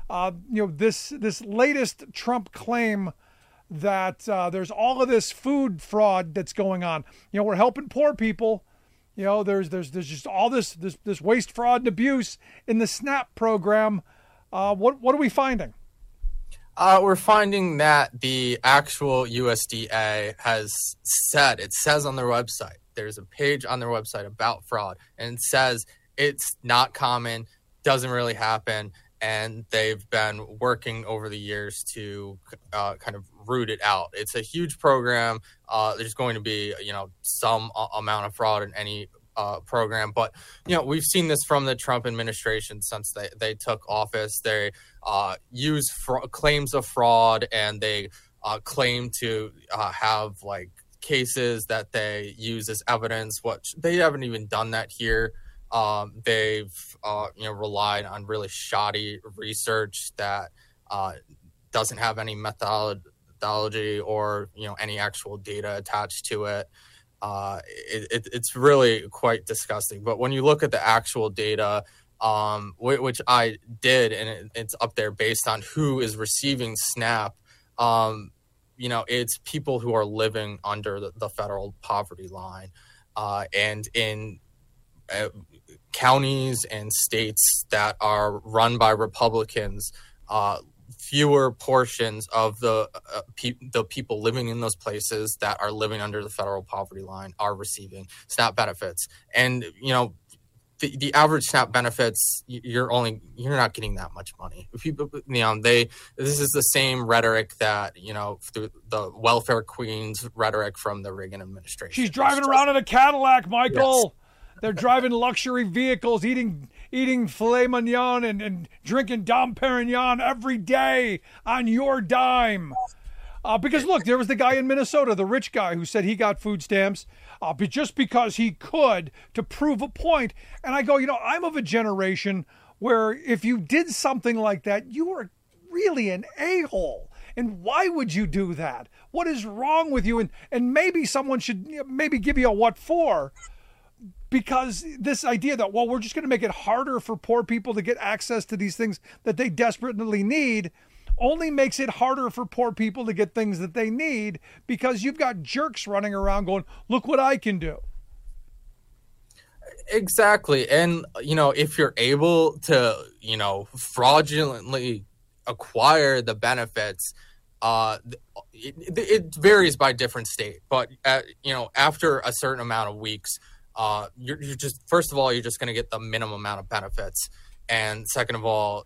this latest Trump claim that there's all of this food fraud that's going on. We're helping poor people. There's just all this waste, fraud, and abuse in the SNAP program. What are we finding? We're finding that the actual USDA it says on their website, there's a page on their website about fraud, and it says it's not common, doesn't really happen, and they've been working over the years to kind of root it out. It's a huge program. There's going to be, some amount of fraud in any program, but we've seen this from the Trump administration since they took office. They use claims of fraud, and they claim to have cases that they use as evidence. Which they haven't even done that here. They've relied on really shoddy research that doesn't have any methodology or any actual data attached to it. It's really quite disgusting. But when you look at the actual data, which I did, and it's up there based on who is receiving SNAP, it's people who are living under the federal poverty line, and in counties and states that are run by Republicans, fewer portions of the people living in those places that are living under the federal poverty line are receiving SNAP benefits. And the average SNAP benefits, you're not getting that much money. People, this is the same rhetoric that through the welfare queens rhetoric from the Reagan administration. She's driving around in a Cadillac, Michael. Yes. They're driving luxury vehicles, eating filet mignon and drinking Dom Perignon every day on your dime. Because look, there was the guy in Minnesota, the rich guy who said he got food stamps but just because he could, to prove a point. And I go, I'm of a generation where if you did something like that, you were really an a-hole. And why would you do that? What is wrong with you? And maybe someone should maybe give you a what for. Because this idea that, we're just going to make it harder for poor people to get access to these things that they desperately need only makes it harder for poor people to get things that they need, because you've got jerks running around going, look what I can do. Exactly. And, if you're able to, fraudulently acquire the benefits, it varies by different state. But, after a certain amount of weeks, you're just, first of all, you're just going to get the minimum amount of benefits. And second of all,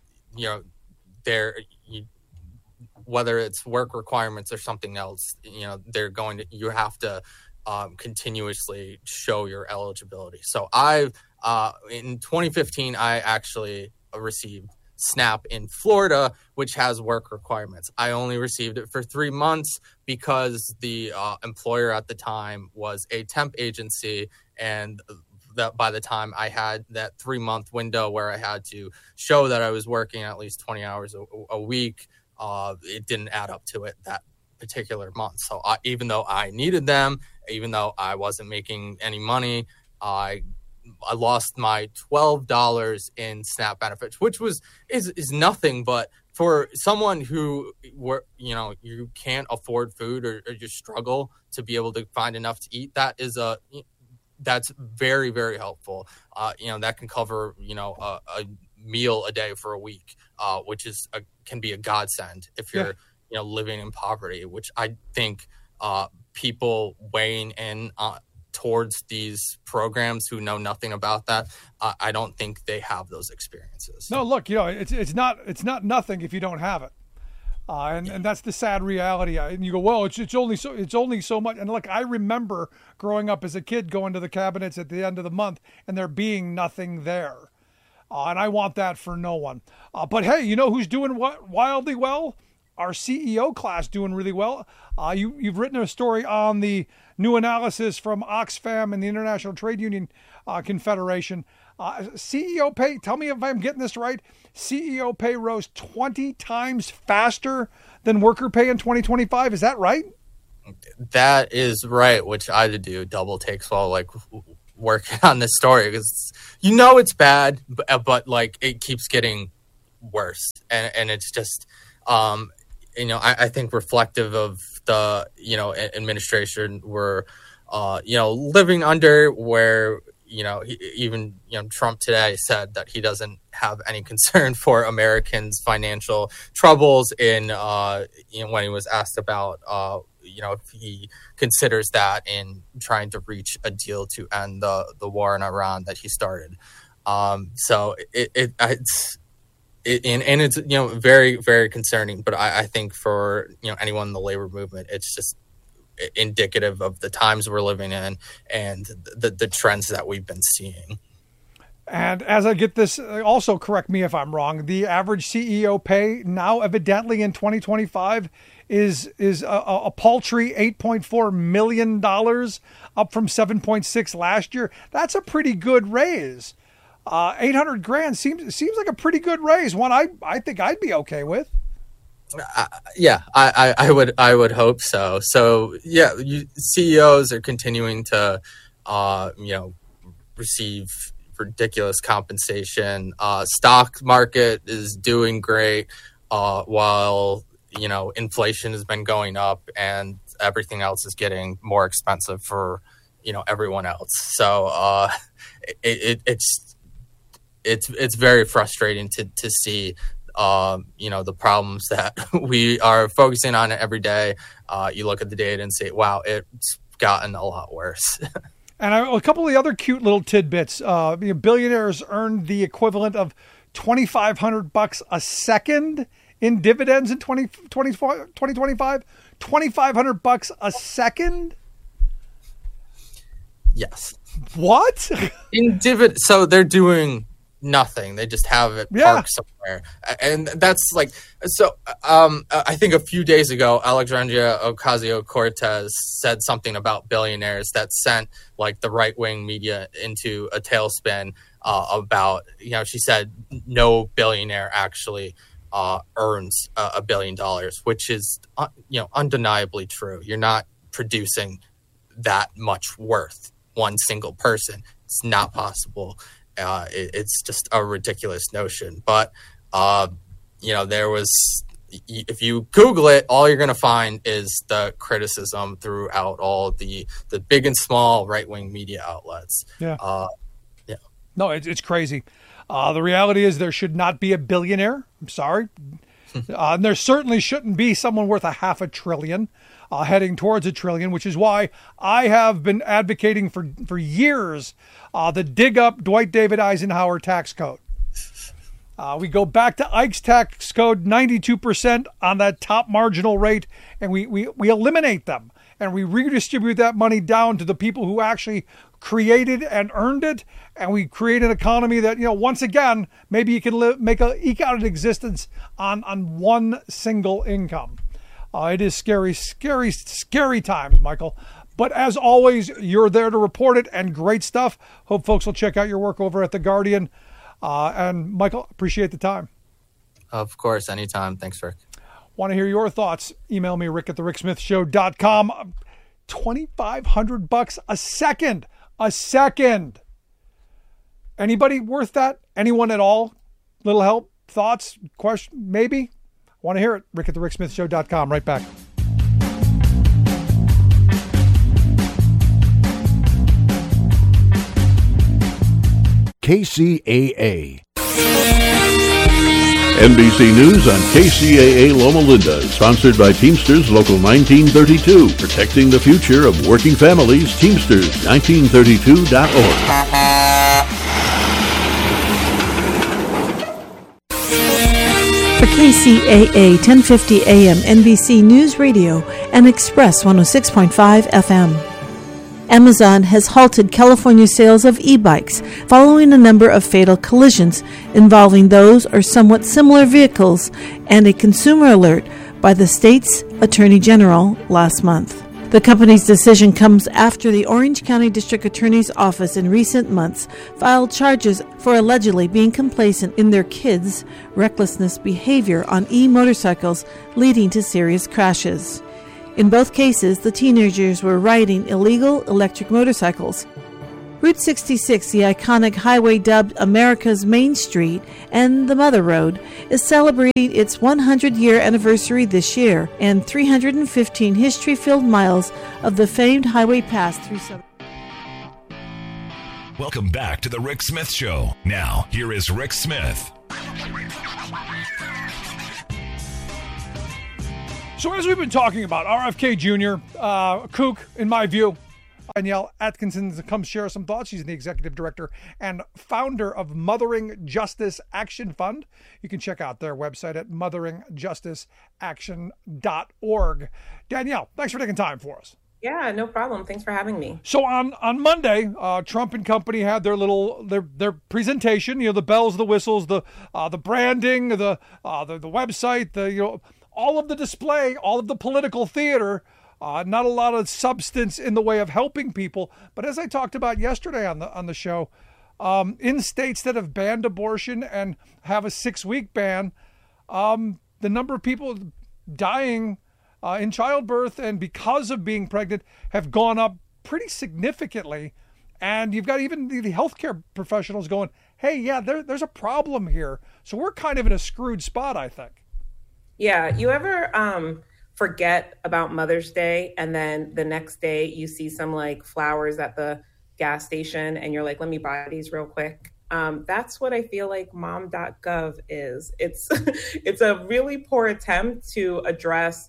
whether it's work requirements or something else, you have to continuously show your eligibility. So in 2015, I actually received SNAP in Florida, which has work requirements. I only received it for 3 months because the employer at the time was a temp agency, and that by the time I had that 3-month window where I had to show that I was working at least 20 hours a week, it didn't add up to it that particular month. So even though I needed them, even though I wasn't making any money, I lost my $12 in SNAP benefits, which is nothing, but for someone who you can't afford food or you struggle to be able to find enough to eat, that's very, very helpful. That can cover a meal a day for a week, which can be a godsend if you're living in poverty, which I think people weighing in towards these programs who know nothing about that, I don't think they have those experiences. No, look, it's not nothing if you don't have it, and that's the sad reality. And you go, well, it's only so much. And look, I remember growing up as a kid going to the cabinets at the end of the month and there being nothing there, and I want that for no one. But hey, who's doing wildly well? Our CEO class doing really well. You've written a story on the new analysis from Oxfam and the International Trade Union Confederation. CEO pay, tell me if I'm getting this right, CEO pay rose 20 times faster than worker pay in 2025. Is that right? That is right, which I had to do double takes while working on this story, because it's bad, but it keeps getting worse. And it's just, I think reflective of the, administration we're, living under, where, even Trump today said that he doesn't have any concern for Americans' financial troubles when he was asked about, if he considers that in trying to reach a deal to end the war in Iran that he started. So it's very, very concerning. But I think for anyone in the labor movement, it's just indicative of the times we're living in and the trends that we've been seeing. And as I get this, also correct me if I'm wrong, the average CEO pay now evidently in 2025 is a paltry $8.4 million, up from $7.6 last year. That's a pretty good raise. $800,000 seems like a pretty good raise. One I think I'd be okay with. I would hope so. So CEOs are continuing to receive ridiculous compensation. Stock market is doing great, while inflation has been going up and everything else is getting more expensive for everyone else. So it's very frustrating to see the problems that we are focusing on every day. You look at the data and say, wow, it's gotten a lot worse. And a couple of the other cute little tidbits. Billionaires earned the equivalent of $2,500 a second in dividends in 2025. $2,500 a second? Yes. What? In dividend, so they're doing nothing. They just have it parked somewhere. And that's like, so I think a few days ago, Alexandria Ocasio-Cortez said something about billionaires that sent like the right-wing media into a tailspin about, she said no billionaire actually earns $1 billion, which is, undeniably true. You're not producing that much worth, one single person. It's not possible. It's just a ridiculous notion. But, there was, if you Google it, all you're going to find is the criticism throughout all the big and small right-wing media outlets. Yeah. No, it's crazy. The reality is there should not be a billionaire. I'm sorry. And there certainly shouldn't be someone worth $500 billion heading towards $1 trillion, which is why I have been advocating for years the dig up Dwight David Eisenhower tax code. We go back to Ike's tax code, 92% on that top marginal rate, and we eliminate them and we redistribute that money down to the people who actually created and earned it, and we create an economy that, once again, maybe you can eke out an existence on one single income. It is scary, scary, scary times, Michael. But as always, you're there to report it, and great stuff. Hope folks will check out your work over at The Guardian. And Michael, appreciate the time. Of course, anytime. Thanks, Rick. Want to hear your thoughts? Email me, rick@thericksmithshow.com. $2,500 a second. A second. Anybody worth that? Anyone at all? Little help? Thoughts? Question? Maybe? Want to hear it? rick@thericksmithshow.com. Right back. KCAA. NBC News on KCAA Loma Linda, sponsored by Teamsters Local 1932, protecting the future of working families. Teamsters1932.org. For KCAA 1050 AM NBC News Radio and Express 106.5 FM. Amazon has halted California sales of e-bikes following a number of fatal collisions involving those or somewhat similar vehicles and a consumer alert by the state's Attorney General last month. The company's decision comes after the Orange County District Attorney's Office in recent months filed charges for allegedly being complacent in their kids' recklessness behavior on e-motorcycles, leading to serious crashes. In both cases, the teenagers were riding illegal electric motorcycles. Route 66, the iconic highway dubbed America's Main Street and the Mother Road, is celebrating its 100-year anniversary this year, and 315 history-filled miles of the famed highway pass through Southern. Welcome back to the Rick Smith Show. Now, here is Rick Smith. So as we've been talking about, RFK Jr., kook, in my view, Danielle Atkinson comes share some thoughts. She's the executive director and founder of Mothering Justice Action Fund. You can check out their website at motheringjusticeaction.org. Danielle, thanks for taking time for us. Yeah, no problem. Thanks for having me. So on Monday, Trump and company had their presentation. You know, the bells, the whistles, the branding, the website, all of the display, all of the political theater. Not a lot of substance in the way of helping people. But as I talked about yesterday on the show, in states that have banned abortion and have a 6-week ban, the number of people dying in childbirth and because of being pregnant have gone up pretty significantly. And you've got even the healthcare professionals going, hey, yeah, there's a problem here. So we're kind of in a screwed spot, I think. Yeah. You ever forget about Mother's Day and then the next day you see some like flowers at the gas station and you're like, let me buy these real quick? That's what I feel like mom.gov is. It's a really poor attempt to address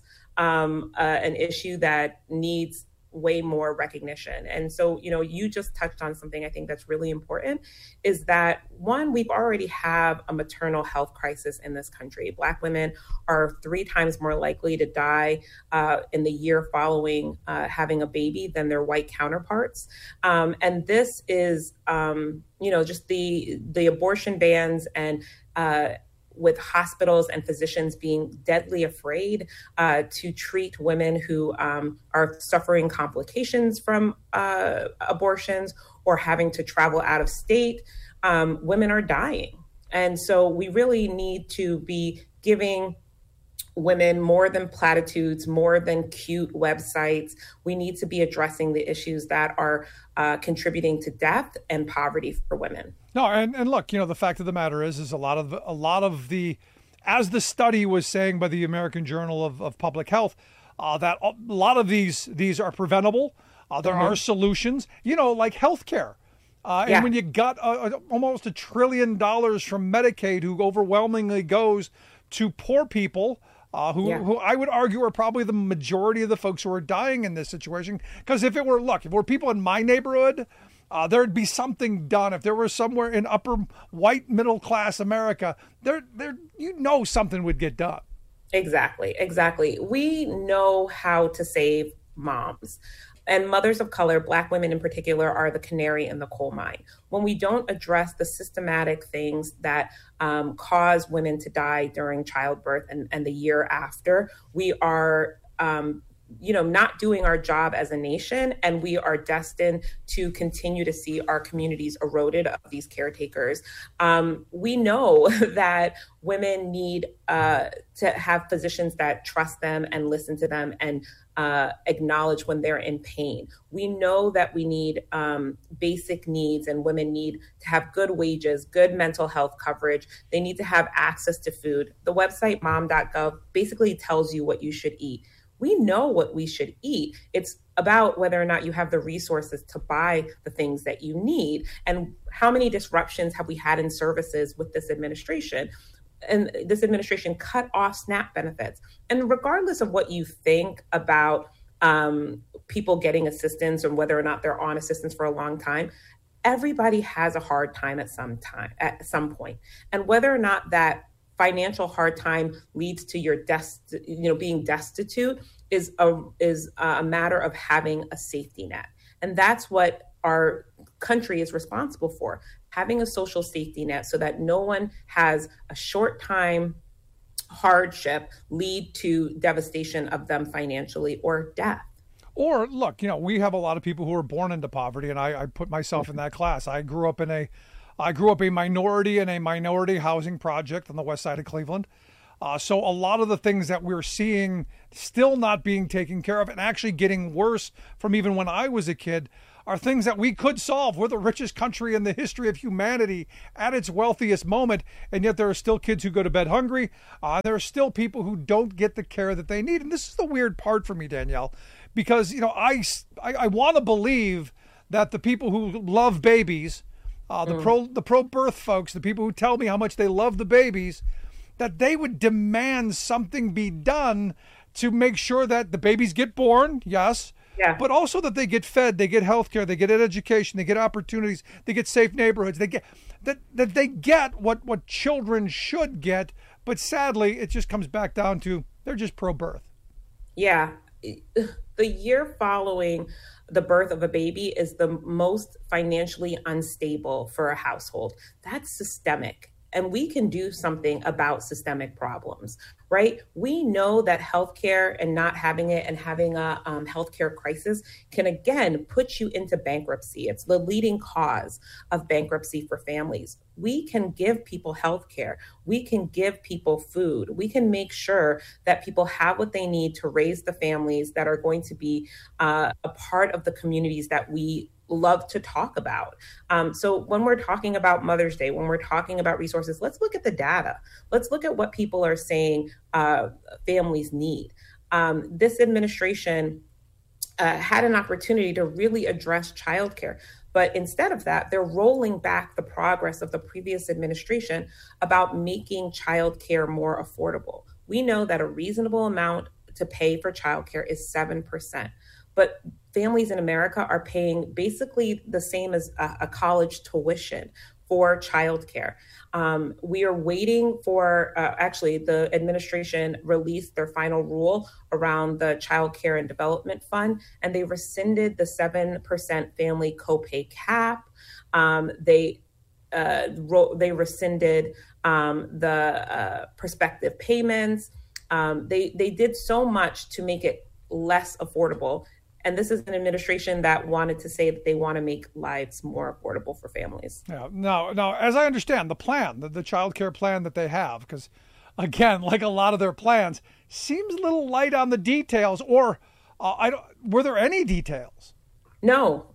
an issue that needs way more recognition. And so, you just touched on something I think that's really important is that one, we've already have a maternal health crisis in this country. Black women are 3 times more likely to die in the year following having a baby than their white counterparts. And this is, just the abortion bans and with hospitals and physicians being deadly afraid to treat women who are suffering complications from abortions or having to travel out of state, women are dying. And so we really need to be giving women more than platitudes, more than cute websites. We need to be addressing the issues that are contributing to death and poverty for women. No, and look, the fact of the matter is a lot of the, as the study was saying by the American Journal of Public Health, that a lot of these are preventable. There are solutions, like healthcare. And when you got almost $1 trillion from Medicaid, who overwhelmingly goes to poor people, who I would argue are probably the majority of the folks who are dying in this situation. Because if it were people in my neighborhood, there'd be something done. If there were somewhere in upper white middle class America, something would get done. Exactly. We know how to save moms. And mothers of color, Black women in particular, are the canary in the coal mine. When we don't address the systematic things that cause women to die during childbirth and the year after, we are not doing our job as a nation, and we are destined to continue to see our communities eroded of these caretakers. We know that women need to have physicians that trust them and listen to them and acknowledge when they're in pain. We know that we need basic needs, and women need to have good wages, good mental health coverage. They need to have access to food. The website mom.gov basically tells you what you should eat. We know what we should eat. It's about whether or not you have the resources to buy the things that you need. And how many disruptions have we had in services with this administration? And this administration cut off SNAP benefits. And regardless of what you think about people getting assistance and whether or not they're on assistance for a long time, everybody has a hard time at some point. And whether or not that financial hard time leads to your being destitute is a matter of having a safety net. And that's what our country is responsible for, having a social safety net so that no one has a short time hardship lead to devastation of them financially or death. Or look, we have a lot of people who are born into poverty, and I put myself in that class. I grew up a minority in a minority housing project on the west side of Cleveland. So a lot of the things that we're seeing still not being taken care of and actually getting worse from even when I was a kid are things that we could solve. We're the richest country in the history of humanity at its wealthiest moment, and yet there are still kids who go to bed hungry. There are still people who don't get the care that they need. And this is the weird part for me, Danielle, because, I want to believe that the people who love babies, the pro-birth folks, the people who tell me how much they love the babies, that they would demand something be done to make sure that the babies get born, yes, but also that they get fed, they get health care, they get education, they get opportunities, they get safe neighborhoods, they get that they get what children should get. But sadly, it just comes back down to they're just pro-birth. Yeah. The year following the birth of a baby is the most financially unstable for a household. That's systemic. And we can do something about systemic problems, right? We know that healthcare and not having it and having a healthcare crisis can, again, put you into bankruptcy. It's the leading cause of bankruptcy for families. We can give people healthcare. We can give people food. We can make sure that people have what they need to raise the families that are going to be a part of the communities that we love to talk about. So when we're talking about Mother's Day, when we're talking about resources, let's look at the data. Let's look at what people are saying families need. This administration had an opportunity to really address childcare. But instead of that, they're rolling back the progress of the previous administration about making childcare more affordable. We know that a reasonable amount to pay for childcare is 7%. But families in America are paying basically the same as a college tuition for childcare. We are waiting for, actually, the administration released their final rule around the Child Care and Development Fund, and they rescinded the 7% family copay cap. They rescinded the prospective payments. They did so much to make it less affordable. And this is an administration that wanted to say that they want to make lives more affordable for families. Yeah. Now, as I understand the plan, the child care plan that they have, because again, like a lot of their plans, seems a little light on the details. Or were there any details? No,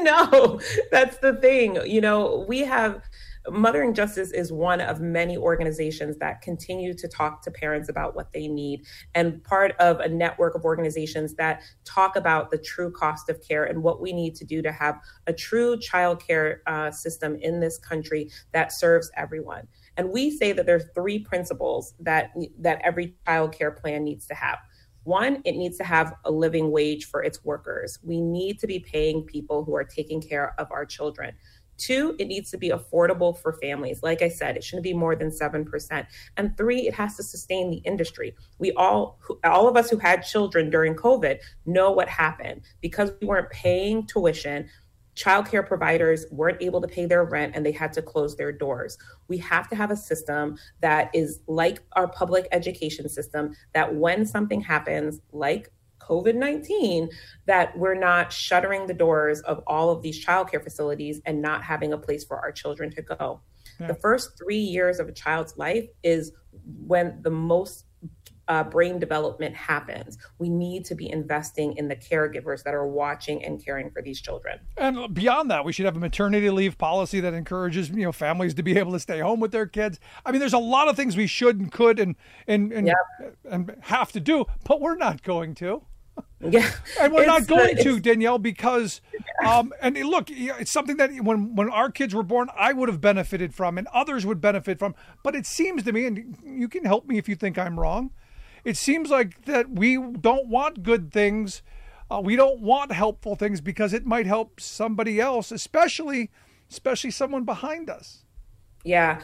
no, that's the thing. We have Mothering Justice is one of many organizations that continue to talk to parents about what they need, and part of a network of organizations that talk about the true cost of care and what we need to do to have a true child care system in this country that serves everyone. And we say that there's 3 principles that every child care plan needs to have. 1, it needs to have a living wage for its workers. We need to be paying people who are taking care of our children. 2, it needs to be affordable for families. Like I said, it shouldn't be more than 7%. And 3, it has to sustain the industry. We all of us who had children during COVID know what happened. Because we weren't paying tuition, childcare providers weren't able to pay their rent and they had to close their doors. We have to have a system that is like our public education system, that when something happens, like COVID-19, that we're not shuttering the doors of all of these childcare facilities and not having a place for our children to go. Yeah. The first 3 years of a child's life is when the most brain development happens. We need to be investing in the caregivers that are watching and caring for these children. And beyond that, we should have a maternity leave policy that encourages, families to be able to stay home with their kids. I mean, there's a lot of things we should and could and have to do, but we're not going to. Yeah, and we're not going to, Danielle, because and look, it's something that when our kids were born, I would have benefited from, and others would benefit from. But it seems to me, and you can help me if you think I'm wrong, it seems like that we don't want good things, we don't want helpful things because it might help somebody else, especially someone behind us. Yeah,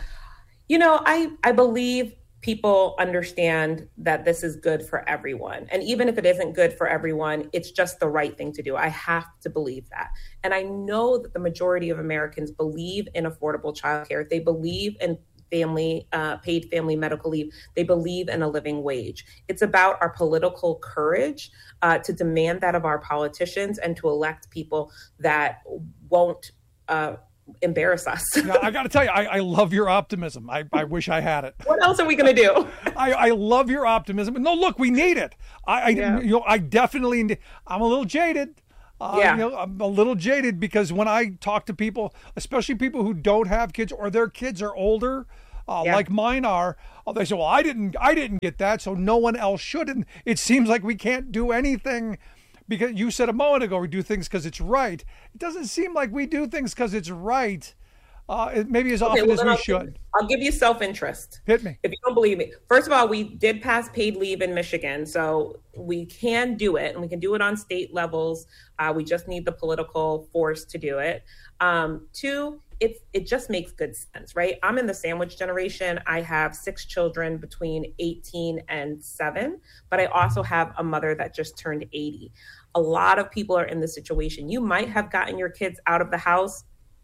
I believe people understand that this is good for everyone. And even if it isn't good for everyone, it's just the right thing to do. I have to believe that. And I know that the majority of Americans believe in affordable childcare. They believe in paid family medical leave. They believe in a living wage. It's about our political courage to demand that of our politicians and to elect people that won't embarrass us. Now, I got to tell you, I love your optimism. I wish I had it. What else are we going to do? I love your optimism. No, look, we need it. I definitely, I'm a little jaded. I'm a little jaded because when I talk to people, especially people who don't have kids or their kids are older, like mine are, they say, well, I didn't get that, so no one else should. And it seems like we can't do anything because you said a moment ago, we do things because it's right. It doesn't seem like we do things because it's right. Maybe as often as we should. I'll give you self-interest. Hit me. If you don't believe me. First of all, we did pass paid leave in Michigan, so we can do it, and we can do it on state levels. We just need the political force to do it. Two, it just makes good sense, right? I'm in the sandwich generation. I have 6 children between 18 and 7, but I also have a mother that just turned 80. A lot of people are in this situation. You might have gotten your kids out of the house,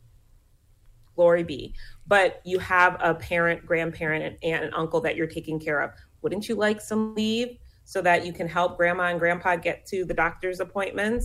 glory be, but you have a parent, grandparent, and aunt and uncle that you're taking care of. Wouldn't you like some leave so that you can help grandma and grandpa get to the doctor's appointments?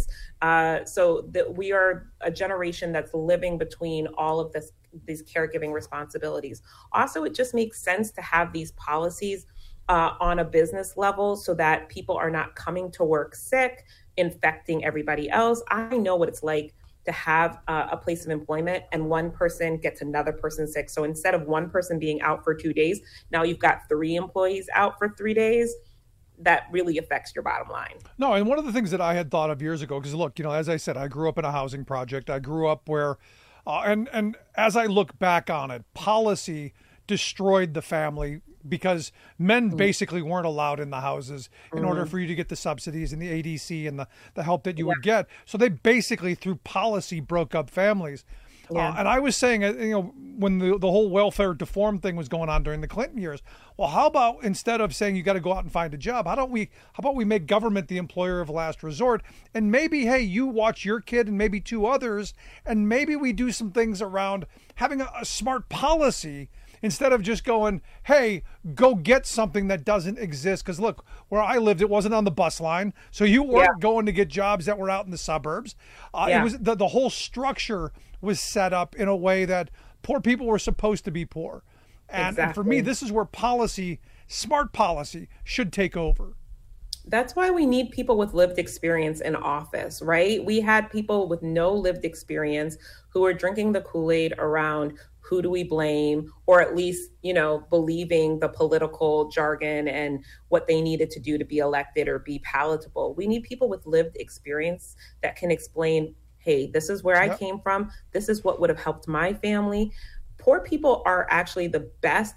So that we are a generation that's living between all of these caregiving responsibilities. Also, it just makes sense to have these policies on a business level so that people are not coming to work sick, infecting everybody else. I know what it's like to have a place of employment and one person gets another person sick. So instead of one person being out for 2 days, now you've got 3 employees out for 3 days. That really affects your bottom line. No, and one of the things that I had thought of years ago, because look, as I said, I grew up in a housing project. I grew up where, and as I look back on it, policy destroyed the family because men basically weren't allowed in the houses in order for you to get the subsidies and the ADC and the help that you would get. So they basically, through policy, broke up families. And I was saying, when the whole welfare reform thing was going on during the Clinton years, well, how about instead of saying you got to go out and find a job, how about we make government the employer of last resort? And maybe, hey, you watch your kid and maybe 2 others, and maybe we do some things around having a smart policy instead of just going, hey, go get something that doesn't exist. Because look, where I lived, it wasn't on the bus line. So you weren't going to get jobs that were out in the suburbs. It was the whole structure was set up in a way that poor people were supposed to be poor. And for me, this is where policy, smart policy, should take over. That's why we need people with lived experience in office, right? We had people with no lived experience who were drinking the Kool-Aid around who do we blame, or at least, believing the political jargon and what they needed to do to be elected or be palatable. We need people with lived experience that can explain, hey, this is where I came from. This is what would have helped my family. Poor people are actually the best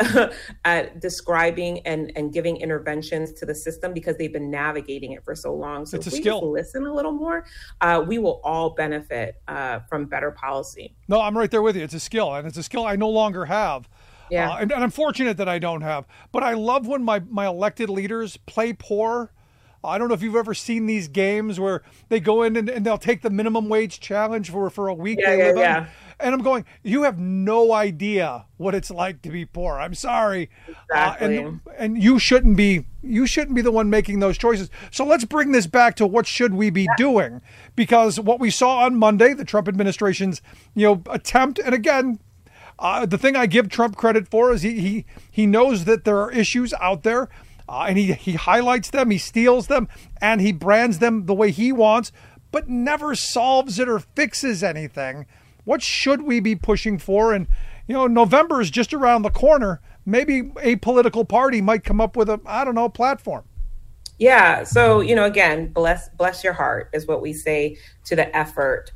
at describing and giving interventions to the system because they've been navigating it for so long. So if we just listen a little more, we will all benefit from better policy. No, I'm right there with you. It's a skill, and it's a skill I no longer have. Yeah. And I'm fortunate that I don't have. But I love when my elected leaders play poor. I don't know if you've ever seen these games where they go in and they'll take the minimum wage challenge for a week. And I'm going, you have no idea what it's like to be poor. I'm sorry. Exactly. And you shouldn't be the one making those choices. So let's bring this back to what should we be doing? Because what we saw on Monday, the Trump administration's, attempt, and again, the thing I give Trump credit for is he knows that there are issues out there. And he highlights them, he steals them, and he brands them the way he wants, but never solves it or fixes anything. What should we be pushing for? And, November is just around the corner. Maybe a political party might come up with a platform. Yeah. So, again, bless your heart is what we say to the effort.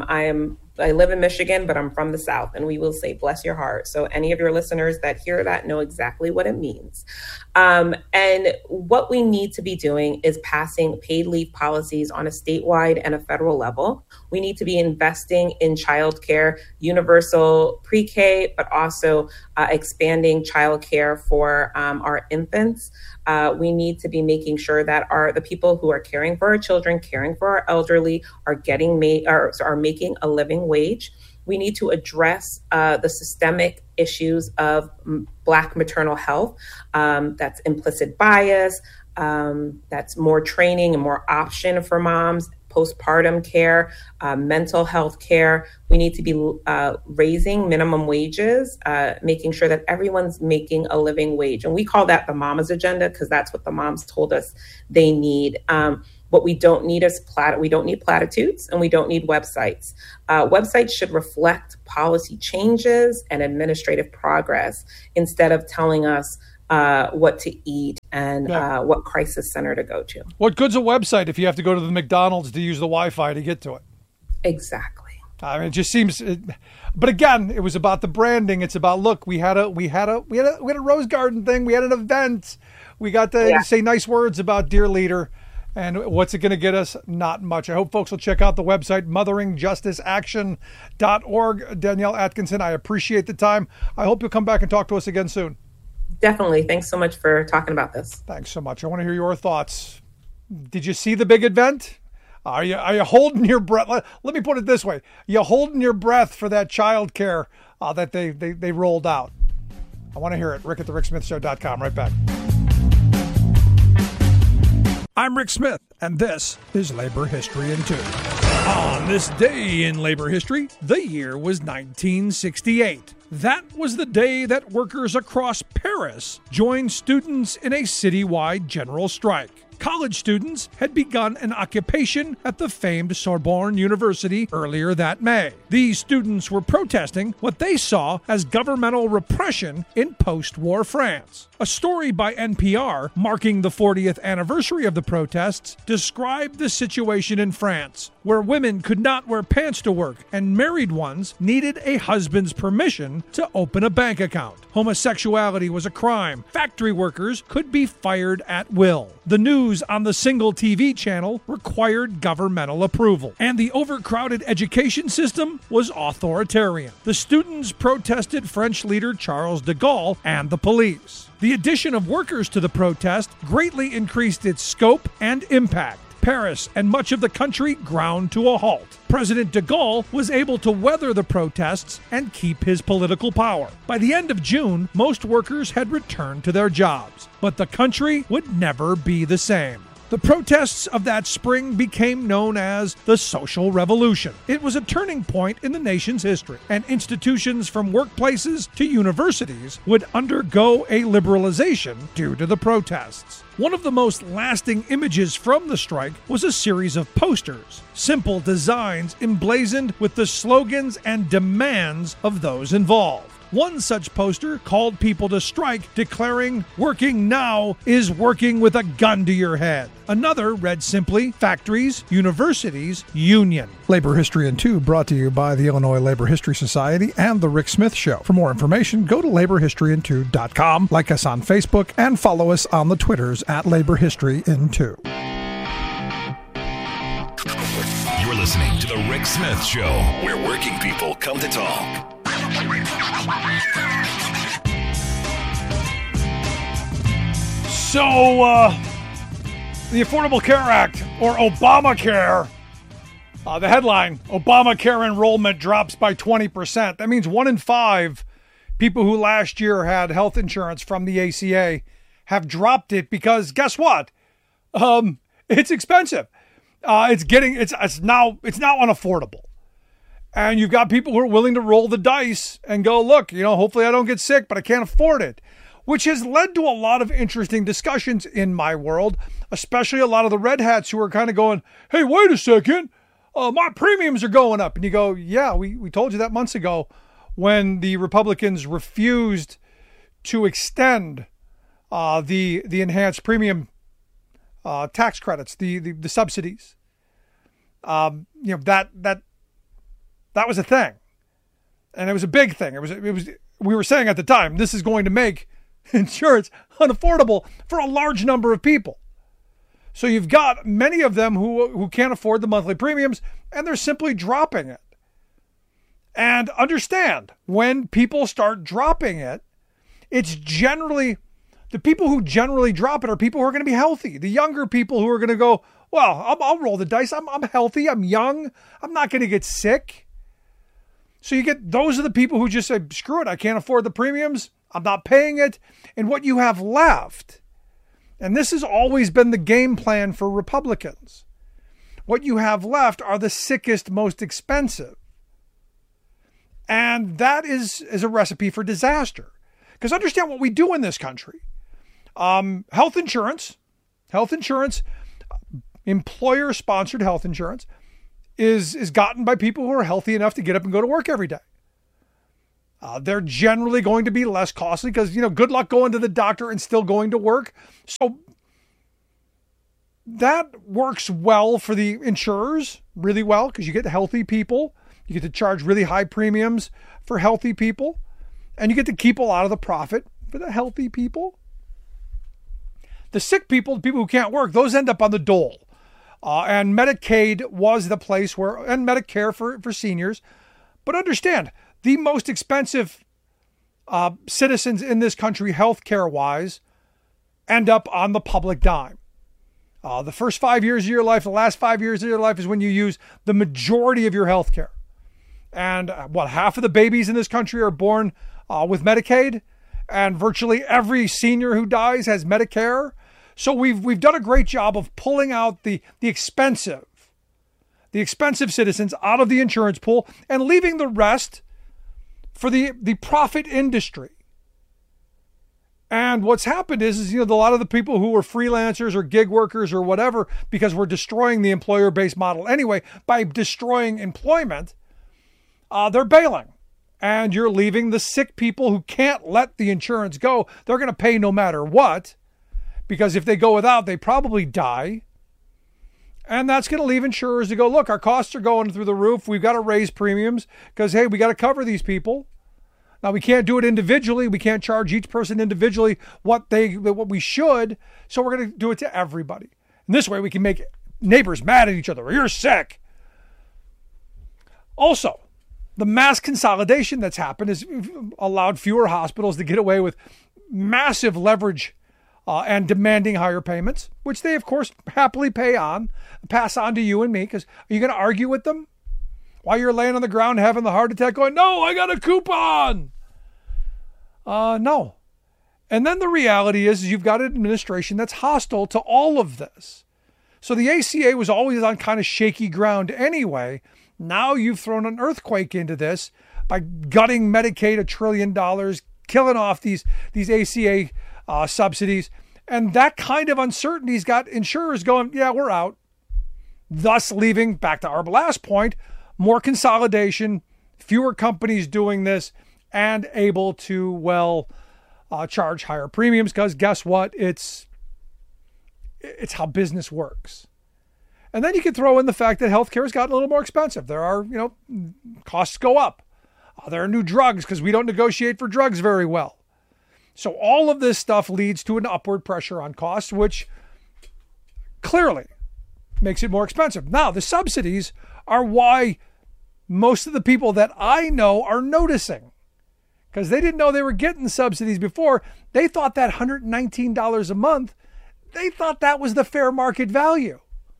I live in Michigan, but I'm from the South, and we will say, bless your heart. So any of your listeners that hear that know exactly what it means. And what we need to be doing is passing paid leave policies on a statewide and a federal level. We need to be investing in childcare, universal pre-K, but also expanding childcare for our infants. We need to be making sure that the people who are caring for our children, caring for our elderly, are making a living wage. We need to address the systemic issues of Black maternal health. That's implicit bias. That's more training and more option for moms. Postpartum care, mental health care. We need to be raising minimum wages, making sure that everyone's making a living wage. And we call that the mama's agenda because that's what the moms told us they need. What we don't need is we don't need platitudes, and we don't need websites. Websites should reflect policy changes and administrative progress instead of telling us what to eat and what crisis center to go to. What good's a website if you have to go to the McDonald's to use the Wi-Fi to get to it? Exactly. I mean, it just seems. But again, it was about the branding. It's about, look, we had a Rose Garden thing. We had an event. We got to say nice words about Dear Leader. And what's it going to get us? Not much. I hope folks will check out the website, motheringjusticeaction.org. Danielle Atkinson, I appreciate the time. I hope you'll come back and talk to us again soon. Definitely. Thanks so much for talking about this. Thanks so much. I want to hear your thoughts. Did you see the big event? Are you holding your breath? Let me put it this way. You holding your breath for that child care that they rolled out? I want to hear it. Rick at thericksmithshow.com. Right back. I'm Rick Smith, and this is Labor History in 2. On this day in labor history, the year was 1968. That was the day that workers across Paris joined students in a citywide general strike. College students had begun an occupation at the famed Sorbonne University earlier that May. These students were protesting what they saw as governmental repression in post-war France. A story by NPR marking the 40th anniversary of the protests described the situation in France, where women could not wear pants to work and married ones needed a husband's permission to open a bank account. Homosexuality was a crime. Factory workers could be fired at will. The news on the single TV channel required governmental approval, and the overcrowded education system was authoritarian. The students protested French leader Charles de Gaulle and the police. The addition of workers to the protest greatly increased its scope and impact. Paris and much of the country ground to a halt. President de Gaulle was able to weather the protests and keep his political power. By the end of June, most workers had returned to their jobs, but the country would never be the same. The protests of that spring became known as the Social Revolution. It was a turning point in the nation's history, and institutions from workplaces to universities would undergo a liberalization due to the protests. One of the most lasting images from the strike was a series of posters, simple designs emblazoned with the slogans and demands of those involved. One such poster called people to strike, declaring, "Working now is working with a gun to your head." Another read simply, "Factories, Universities, Union." Labor History in 2 brought to you by the Illinois Labor History Society and The Rick Smith Show. For more information, go to laborhistoryin2.com, like us on Facebook, and follow us on the Twitters at Labor History in 2. You're listening to The Rick Smith Show, where working people come to talk. So, the Affordable Care Act, or Obamacare, the headline, Obamacare enrollment drops by 20%. That means 1 in 5 people who last year had health insurance from the ACA have dropped it because, guess what? It's expensive. It's now unaffordable. And you've got people who are willing to roll the dice and go, look, hopefully I don't get sick, but I can't afford it, which has led to a lot of interesting discussions in my world, especially a lot of the red hats who are kind of going, hey, wait a second, my premiums are going up. And you go, yeah, we told you that months ago when the Republicans refused to extend the enhanced premium tax credits, the subsidies. That was a thing, and it was a big thing. It was. We were saying at the time, this is going to make insurance unaffordable for a large number of people. So you've got many of them who can't afford the monthly premiums, and they're simply dropping it. And understand, when people start dropping it, it's generally the people who generally drop it are people who are going to be healthy. The younger people who are going to go, well, I'll roll the dice. I'm healthy. I'm young. I'm not going to get sick. So you get, those are the people who just say, screw it, I can't afford the premiums, I'm not paying it. And what you have left, and this has always been the game plan for Republicans, what you have left are the sickest, most expensive. And that is a recipe for disaster. Because understand what we do in this country. Health insurance employer-sponsored health insurance is gotten by people who are healthy enough to get up and go to work every day. They're generally going to be less costly because, good luck going to the doctor and still going to work. So that works well for the insurers, really well, because you get healthy people. You get to charge really high premiums for healthy people, and you get to keep a lot of the profit for the healthy people. The sick people, the people who can't work, those end up on the dole. And Medicaid was the place where, and Medicare for seniors. But understand, the most expensive citizens in this country, healthcare-wise, end up on the public dime. The first 5 years of your life, the last 5 years of your life is when you use the majority of your health care. And half of the babies in this country are born with Medicaid, and virtually every senior who dies has Medicare. So we've done a great job of pulling out the expensive citizens out of the insurance pool and leaving the rest for the profit industry. And what's happened is a lot of the people who were freelancers or gig workers or whatever, because we're destroying the employer-based model anyway, by destroying employment, they're bailing. And you're leaving the sick people who can't let the insurance go. They're going to pay no matter what, because if they go without, they probably die. And that's going to leave insurers to go, look, our costs are going through the roof. We've got to raise premiums because, hey, we got to cover these people. Now, we can't do it individually. We can't charge each person individually what we should. So we're going to do it to everybody. And this way we can make neighbors mad at each other. You're sick. Also, the mass consolidation that's happened has allowed fewer hospitals to get away with massive leverage and demanding higher payments, which they, of course, happily pass on to you and me, because are you going to argue with them while you're laying on the ground having the heart attack going, no, I got a coupon? No. And then the reality is you've got an administration that's hostile to all of this. So the ACA was always on kind of shaky ground anyway. Now you've thrown an earthquake into this by gutting Medicaid $1 trillion, killing off these ACA subsidies. And that kind of uncertainty's got insurers going, yeah, we're out. Thus leaving, back to our last point, more consolidation, fewer companies doing this, and able to, charge higher premiums, because guess what? It's how business works. And then you can throw in the fact that healthcare has gotten a little more expensive. There are, costs go up. There are new drugs because we don't negotiate for drugs very well. So all of this stuff leads to an upward pressure on costs, which clearly makes it more expensive. Now, the subsidies are why most of the people that I know are noticing, because they didn't know they were getting subsidies before. They thought that $119 a month, they thought that was the fair market value.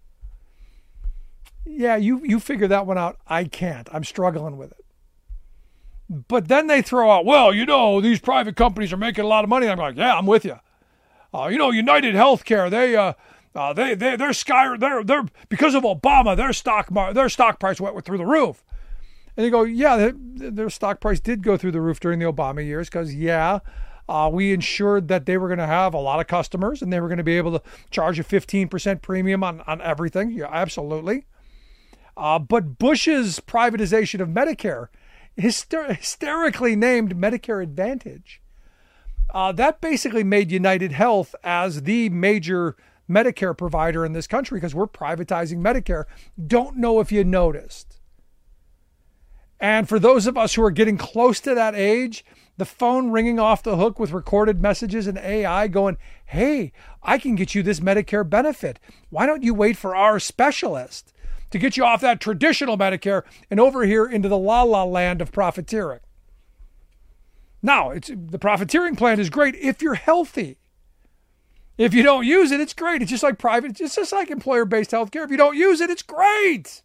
Yeah, you figure that one out. I can't. I'm struggling with it. But then they throw out, well, these private companies are making a lot of money. I'm like, yeah, I'm with you. United Healthcare, they're because of Obama, their stock price went through the roof. And they go, yeah, their stock price did go through the roof during the Obama years because, we ensured that they were going to have a lot of customers and they were going to be able to charge a 15% premium on everything. Yeah, absolutely. But Bush's privatization of Medicare, hysterically named Medicare Advantage, that basically made United Health as the major Medicare provider in this country because we're privatizing Medicare. Don't know if you noticed. And for those of us who are getting close to that age, the phone ringing off the hook with recorded messages and AI going, hey, I can get you this Medicare benefit. Why don't you wait for our specialist to get you off that traditional Medicare and over here into the la-la land of profiteering? Now, the profiteering plan is great if you're healthy. If you don't use it, it's great. It's just like it's just like employer-based healthcare. If you don't use it, it's great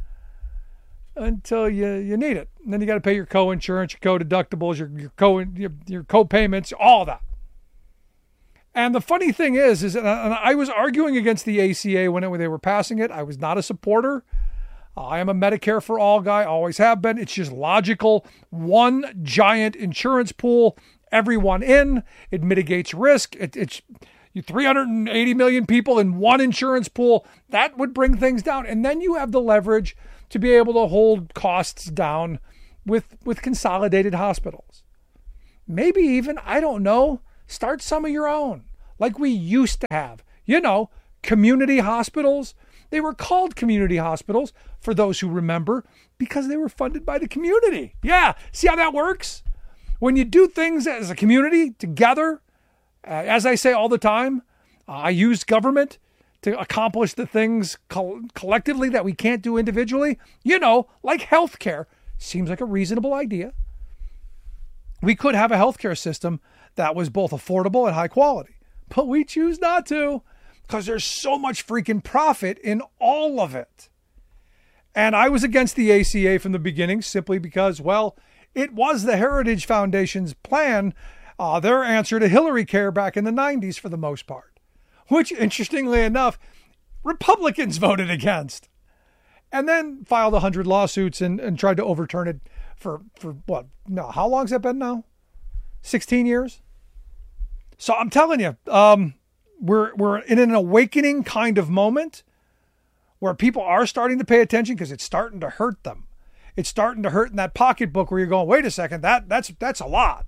until you need it. And then you got to pay your co-insurance, your co-deductibles, your co-payments, all that. And the funny thing is and I was arguing against the ACA when they were passing it. I was not a supporter. I am a Medicare for all guy, always have been. It's just logical. One giant insurance pool, everyone in. It mitigates risk. You 380 million people in one insurance pool, that would bring things down. And then you have the leverage to be able to hold costs down with consolidated hospitals. Maybe even, I don't know, start some of your own, like we used to have. You know, community hospitals. They were called community hospitals, for those who remember, because they were funded by the community. Yeah, see how that works? When you do things as a community together, as I say all the time, I use government to accomplish the things collectively that we can't do individually. You know, like healthcare. Seems like a reasonable idea. We could have a healthcare system that was both affordable and high quality, but we choose not to because there's so much freaking profit in all of it. And I was against the ACA from the beginning simply because, well, it was the Heritage Foundation's plan, their answer to Hillary Care back in the 90s for the most part, which, interestingly enough, Republicans voted against and then filed 100 lawsuits and tried to overturn it for what? No, how long's that been now? 16 years? So I'm telling you, we're in an awakening kind of moment where people are starting to pay attention because it's starting to hurt them. It's starting to hurt in that pocketbook where you're going, wait a second, that's a lot.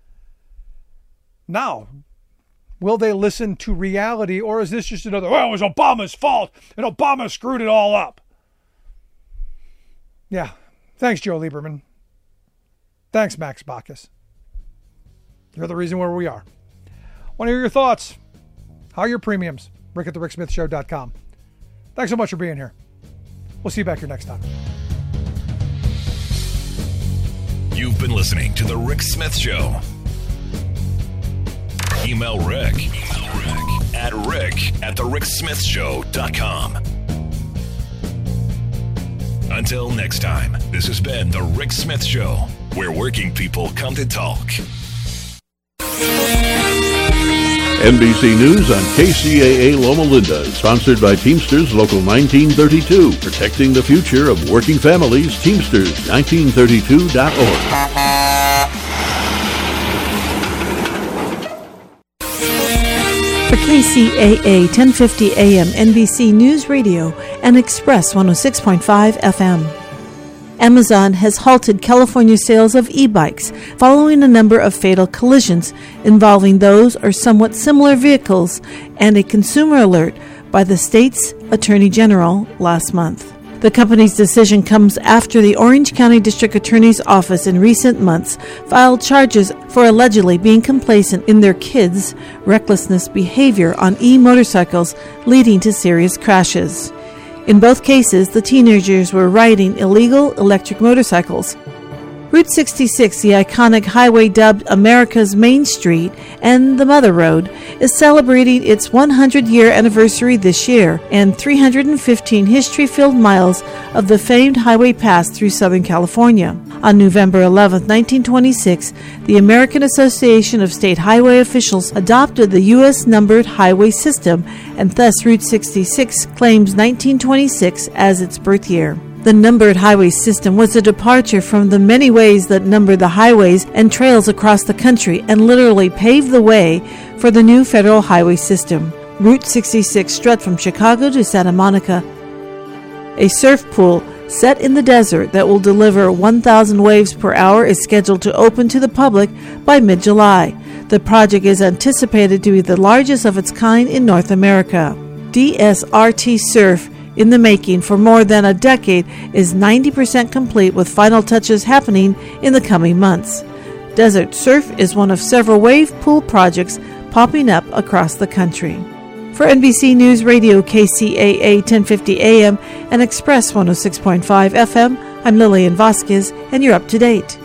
Now, will they listen to reality, or is this just another, well, it was Obama's fault and Obama screwed it all up? Yeah. Thanks, Joe Lieberman. Thanks, Max Baucus. You're the reason where we are. Want to hear your thoughts? How are your premiums? Rick at thericksmithshow.com. Thanks so much for being here. We'll see you back here next time. You've been listening to The Rick Smith Show. Email Rick at rick@thericksmithshow.com. Until next time, this has been The Rick Smith Show, where working people come to talk. NBC News on KCAA Loma Linda, sponsored by Teamsters Local 1932, protecting the future of working families. Teamsters1932.org. For KCAA 1050 AM NBC News Radio and Express 106.5 FM. Amazon has halted California sales of e-bikes following a number of fatal collisions involving those or somewhat similar vehicles and a consumer alert by the state's Attorney General last month. The company's decision comes after the Orange County District Attorney's Office in recent months filed charges for allegedly being complacent in their kids' recklessness behavior on e-motorcycles, leading to serious crashes. In both cases, the teenagers were riding illegal electric motorcycles. Route 66, the iconic highway dubbed America's Main Street and the Mother Road, is celebrating its 100-year anniversary this year, and 315 history-filled miles of the famed highway pass through Southern California. On November 11, 1926, the American Association of State Highway Officials adopted the U.S. numbered highway system, and thus Route 66 claims 1926 as its birth year. The numbered highway system was a departure from the many ways that numbered the highways and trails across the country and literally paved the way for the new federal highway system. Route 66 stretched from Chicago to Santa Monica. A surf pool set in the desert that will deliver 1,000 waves per hour is scheduled to open to the public by mid-July. The project is anticipated to be the largest of its kind in North America. DSRT Surf, in the making for more than a decade, is 90% complete, with final touches happening in the coming months. Desert Surf is one of several wave pool projects popping up across the country. For NBC News Radio, KCAA 1050 AM and Express 106.5 FM, I'm Lillian Vasquez, and you're up to date.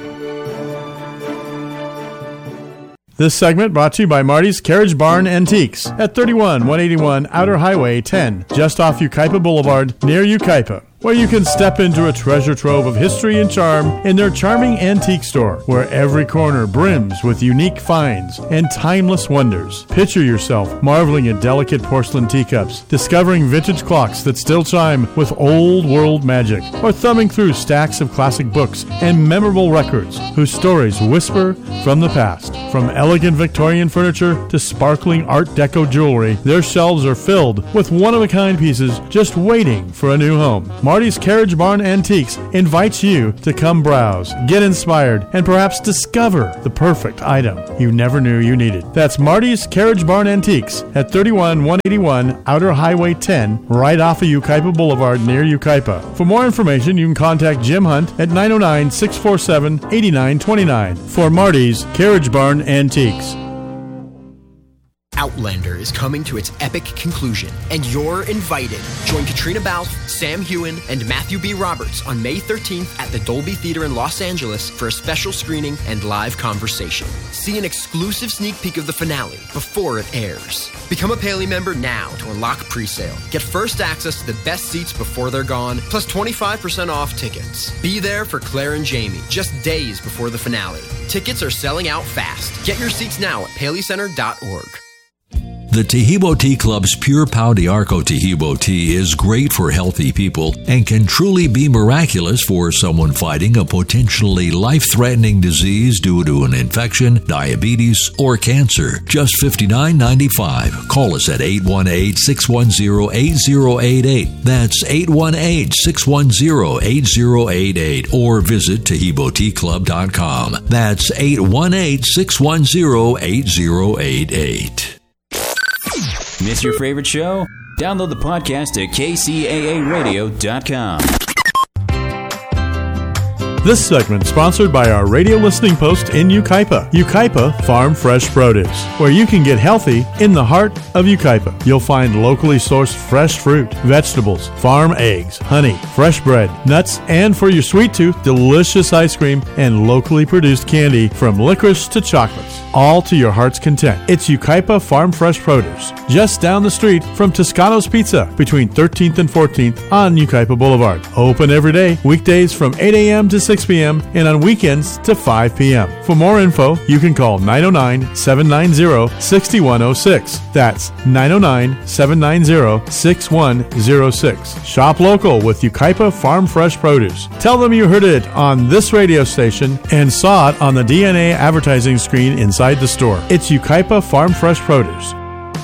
This segment brought to you by Marty's Carriage Barn Antiques at 31181 Outer Highway 10, just off Yucaipa Boulevard, near Yucaipa. where you can step into a treasure trove of history and charm in their charming antique store, where every corner brims with unique finds and timeless wonders. Picture yourself marveling at delicate porcelain teacups, discovering vintage clocks that still chime with old world magic, or thumbing through stacks of classic books and memorable records whose stories whisper from the past. From elegant Victorian furniture to sparkling Art Deco jewelry, their shelves are filled with one-of-a-kind pieces just waiting for a new home. Marty's Carriage Barn Antiques invites you to come browse, get inspired, and perhaps discover the perfect item you never knew you needed. That's Marty's Carriage Barn Antiques at 31181 Outer Highway 10, right off of Yucaipa Boulevard near Yucaipa. For more information, you can contact Jim Hunt at 909-647-8929 for Marty's Carriage Barn Antiques. Outlander is coming to its epic conclusion, and you're invited. Join Katrina Balfe, Sam Heughan, and Matthew B. Roberts on May 13th at the Dolby Theater in Los Angeles for a special screening and live conversation. See an exclusive sneak peek of the finale before it airs. Become a Paley member now to unlock pre-sale. Get first access to the best seats before they're gone, plus 25% off tickets. Be there for Claire and Jamie just days before the finale. Tickets are selling out fast. Get your seats now at paleycenter.org. The Tahibo Tea Club's Pure Pau de Arco Tahibo tea is great for healthy people and can truly be miraculous for someone fighting a potentially life-threatening disease due to an infection, diabetes, or cancer. Just $59.95. Call us at 818-610-8088. That's 818-610-8088. Or visit TahiboTeaClub.com. That's 818-610-8088. Miss your favorite show? Download the podcast at kcaaradio.com. This segment sponsored by our radio listening post in Yucaipa, Yucaipa Farm Fresh Produce, where you can get healthy in the heart of Yucaipa. You'll find locally sourced fresh fruit, vegetables, farm eggs, honey, fresh bread, nuts, and for your sweet tooth, delicious ice cream and locally produced candy from licorice to chocolates, all to your heart's content. It's Yucaipa Farm Fresh Produce, just down the street from Toscano's Pizza between 13th and 14th on Yucaipa Boulevard. Open every day, weekdays from 8 a.m. to 6 p.m. and on weekends to 5 p.m. For more info, you can call 909-790-6106. That's 909-790-6106. Shop local with Yucaipa Farm Fresh Produce. Tell them you heard it on this radio station and saw it on the DNA advertising screen inside the store. It's Yucaipa Farm Fresh Produce.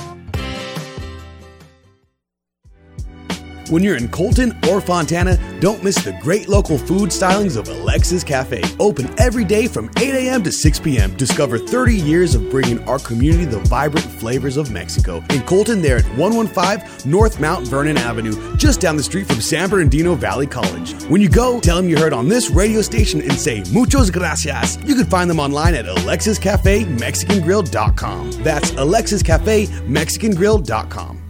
When you're in Colton or Fontana, don't miss the great local food stylings of Alexis Cafe. Open every day from 8 a.m. to 6 p.m. Discover 30 years of bringing our community the vibrant flavors of Mexico. In Colton, they're at 115 North Mount Vernon Avenue, just down the street from San Bernardino Valley College. When you go, tell them you heard on this radio station and say muchos gracias. You can find them online at AlexisCafeMexicanGrill.com. That's AlexisCafeMexicanGrill.com.